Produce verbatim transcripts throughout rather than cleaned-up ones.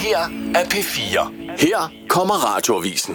her er P fire. Her kommer Radioavisen.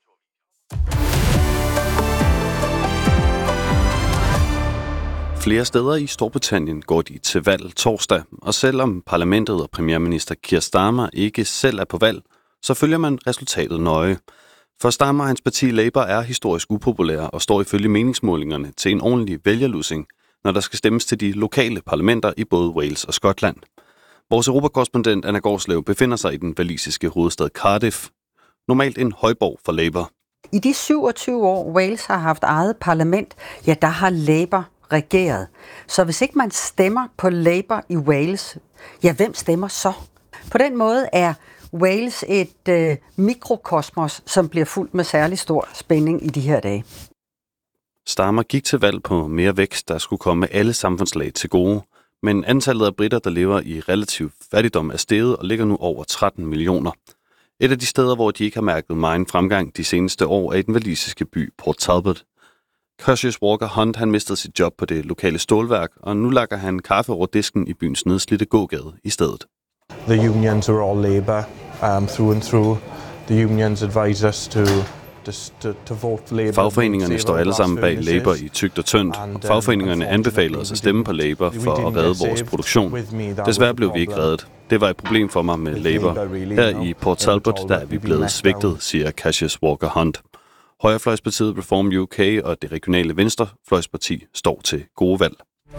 Flere steder i Storbritannien går de til valg torsdag, og selvom parlamentet og premierminister Keir Starmer ikke selv er på valg, så følger man resultatet nøje. For Starmer og hans parti Labour er historisk upopulære og står ifølge meningsmålingerne til en ordentlig vælgerlussing, når der skal stemmes til de lokale parlamenter i både Wales og Skotland. Vores europakorrespondent Anna Gårdslev befinder sig i den walisiske hovedstad Cardiff, normalt en højborg for Labour. I de syvogtyve år Wales har haft eget parlament, ja, der har Labour regeret. Så hvis ikke man stemmer på Labour i Wales, ja, hvem stemmer så? På den måde er Wales et øh, mikrokosmos, som bliver fuldt med særlig stor spænding i de her dage. Starmer gik til valg på mere vækst, der skulle komme alle samfundslag til gode, men antallet af britter, der lever i relativ fattigdom, er steget og ligger nu over tretten millioner. Et af de steder, hvor de ikke har mærket megen fremgang de seneste år, er i den walisiske by Port Talbot. Cassius Walker Hunt han mistede sit job på det lokale stålværk, og nu lakker han kaffe over disken i byens nedslidte gågade i stedet. The unions are all Labour um, through and through. The unions advise us to, to, to vote for Labour. Fagforeningerne står alle sammen bag Labour i tykt og tyndt, og fagforeningerne anbefalede os at stemme på Labour for at redde vores produktion. Desværre blev vi ikke reddet. Det var et problem for mig med Labour. Her i Port Talbot der er vi blevet svigtet, siger Cassius Walker Hunt. Højrefløjspartiet Reform U K og det regionale venstrefløjsparti står til gode valg.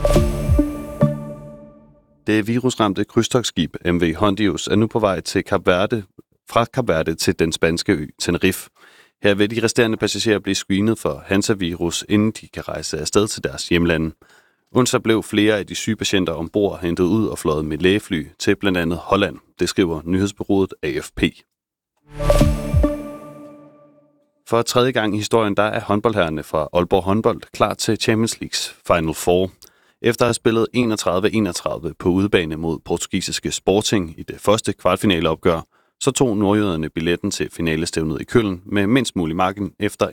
Det virusramte krydstogtskib M V Hondius er nu på vej til Kap Verde, fra Kap Verde til den spanske ø Tenerife. Her vil de resterende passagerer blive screenet for Hansa-virus, inden de kan rejse afsted til deres hjemlande. Onsdag blev flere af de syge patienter ombord hentet ud og fløjet med lægefly til blandt andet Holland. Det skriver nyhedsbureauet A F P. For tredje gang i historien, der er håndboldherrerne fra Aalborg Håndbold klar til Champions Leagues Final Four. Efter at have spillet enogtredive enogtredive på udebane mod portugisiske Sporting i det første kvartfinaleopgør, så tog nordjyderne billetten til finalestævnet i Køln med mindst mulig marken efter